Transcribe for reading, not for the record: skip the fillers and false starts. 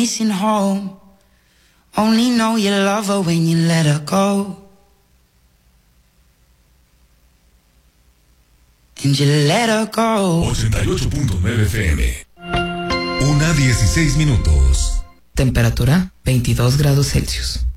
missing home. Only know you love her when you let her go. And you let her go. 88.9 FM. 1:16. Temperatura 22 grados Celsius.